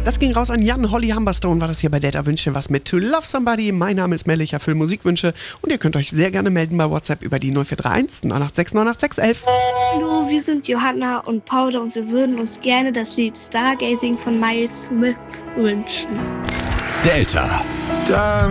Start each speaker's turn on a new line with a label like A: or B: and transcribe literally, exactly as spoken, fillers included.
A: Das ging raus an Jan. Holly Humberstone war das hier bei Delta Wünsche was mit To Love Somebody. Mein Name ist Melle, ich erfülle Musikwünsche und ihr könnt euch sehr gerne melden bei WhatsApp über die null vier drei eins neun acht sechs neun acht sechs eins eins.
B: Hallo, wir sind Johanna und Paula und wir würden uns gerne das Lied Stargazing von Miles Smith wünschen.
C: Delta.